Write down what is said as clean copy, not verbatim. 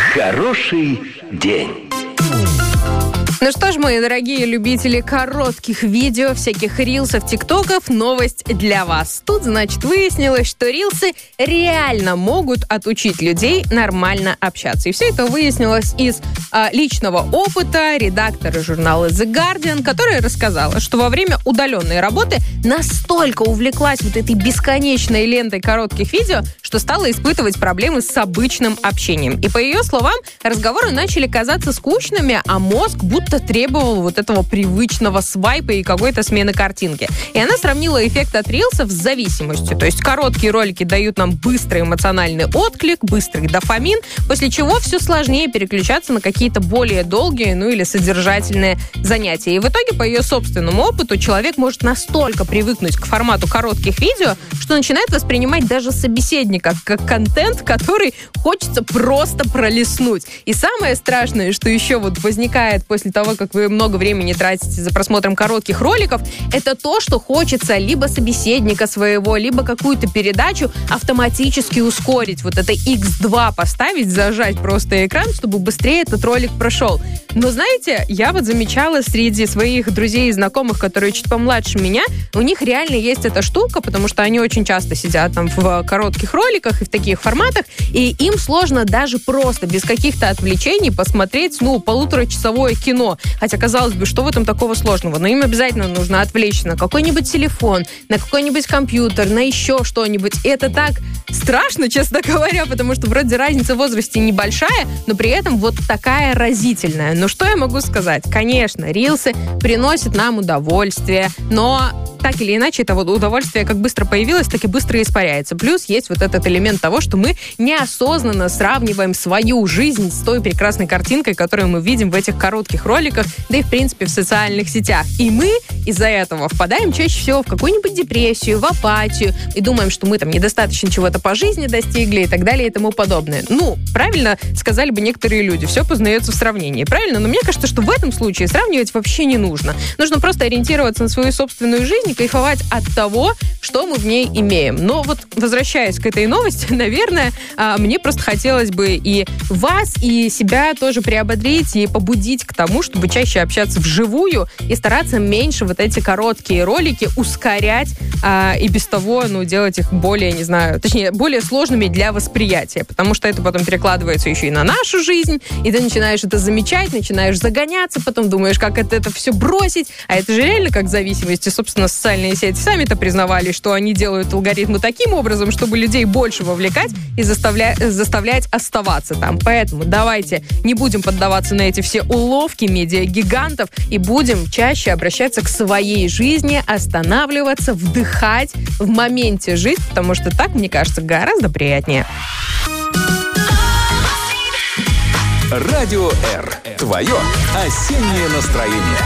Хороший день. Ну что ж, мои дорогие любители коротких видео, всяких рилсов, тиктоков, новость для вас. Тут, значит, выяснилось, что рилсы реально могут отучить людей нормально общаться. И все это выяснилось из личного опыта редактора журнала The Guardian, которая рассказала, что во время удаленной работы настолько увлеклась вот этой бесконечной лентой коротких видео, что стала испытывать проблемы с обычным общением. И по ее словам, разговоры начали казаться скучными, а мозг будто требовал вот этого привычного свайпа и какой-то смены картинки. И она сравнила эффект от рилсов с зависимостью. То есть короткие ролики дают нам быстрый эмоциональный отклик, быстрый дофамин, после чего все сложнее переключаться на какие-то более долгие, ну или содержательные занятия. И в итоге, по ее собственному опыту, человек может настолько привыкнуть к формату коротких видео, что начинает воспринимать даже собеседника как контент, который хочется просто пролистнуть. И самое страшное, что еще вот возникает после того, как вы много времени тратите за просмотром коротких роликов, это то, что хочется либо собеседника своего, либо какую-то передачу автоматически ускорить. Вот это X2 поставить, зажать просто экран, чтобы быстрее этот ролик прошел. Но знаете, я вот замечала среди своих друзей и знакомых, которые чуть помладше меня, у них реально есть эта штука, потому что они очень часто сидят там в коротких роликах и в таких форматах, и им сложно даже просто без каких-то отвлечений посмотреть, полуторачасовое кино. Хотя, казалось бы, что в этом такого сложного? Но им обязательно нужно отвлечься на какой-нибудь телефон, на какой-нибудь компьютер, на еще что-нибудь. И это так страшно, честно говоря, потому что вроде разница в возрасте небольшая, но при этом вот такая разительная. Но что я могу сказать? Конечно, рилсы приносят нам удовольствие, но так или иначе, это вот удовольствие как быстро появилось, так и быстро испаряется. Плюс есть вот этот элемент того, что мы неосознанно сравниваем свою жизнь с той прекрасной картинкой, которую мы видим в этих коротких роликах, да и, в принципе, в социальных сетях. И мы из-за этого впадаем чаще всего в какую-нибудь депрессию, в апатию, и думаем, что мы там недостаточно чего-то по жизни достигли и так далее и тому подобное. Правильно сказали бы некоторые люди, все познается в сравнении. Правильно? Но мне кажется, что в этом случае сравнивать вообще не нужно. Нужно просто ориентироваться на свою собственную жизнь и кайфовать от того, что мы в ней имеем. Но вот, возвращаясь к этой новости, наверное, мне просто хотелось бы и вас, и себя тоже приободрить и побудить к тому, чтобы чаще общаться вживую и стараться меньше вот эти короткие ролики ускорять и без того, делать их более, более сложными для восприятия, потому что это потом перекладывается еще и на нашу жизнь, и ты начинаешь это замечать, начинаешь загоняться, потом думаешь, как это все бросить, а это же реально как зависимость, и, собственно, социальные сети сами-то признавали, что они делают алгоритмы таким образом, чтобы людей больше вовлекать и заставлять оставаться там. Поэтому давайте не будем поддаваться на эти все уловки медиагигантов и будем чаще обращаться к своей жизни, останавливаться, вдыхать, в моменте жить, потому что так, мне кажется, гораздо приятнее. Радио R. Твое осеннее настроение.